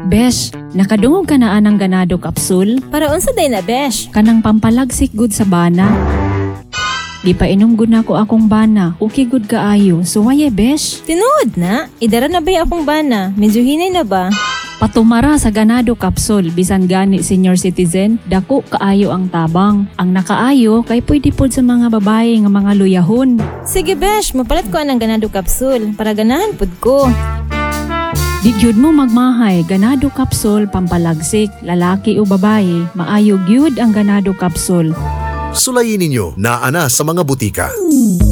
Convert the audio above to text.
Besh, nakadungog ka na anang ganado kapsul? Para unsa day na, besh? Kanang pampalagsik gud sa bana. Di pa inom gud na ko akong bana. Okay gud kaayo. So waye, besh? Tinuod na? Idara na ba akong bana? Medyo hinay na ba? Patumara sa ganado kapsul, bisan gani senior citizen, dako kaayo ang tabang. Ang nakaayo kay pwede pod sa mga babae nga mga luyahon. Sige, besh, mapalit ko anang ganado kapsul para ganahan pod ko. Di gyud mo magmahay, ganado kapsul pampalagsik, lalaki o babae, maayo gyud ang ganado kapsul. Sulayin ninyo na ana sa mga butika.